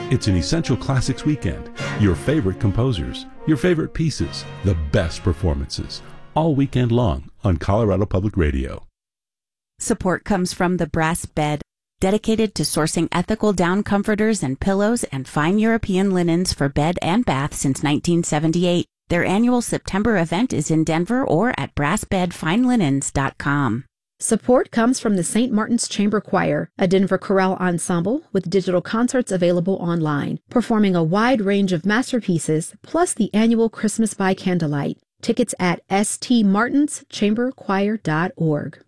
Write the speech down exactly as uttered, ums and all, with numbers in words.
It's an Essential Classics weekend. Your favorite composers, your favorite pieces, the best performances, all weekend long on Colorado Public Radio. Support comes from The Brass Bed, dedicated to sourcing ethical down comforters and pillows and fine European linens for bed and bath since nineteen seventy-eight. Their annual September event is in Denver or at brass bed fine linens dot com. Support comes from the Saint Martin's Chamber Choir, a Denver chorale ensemble with digital concerts available online, performing a wide range of masterpieces, plus the annual Christmas by Candlelight. Tickets at s t martins chamber choir dot org.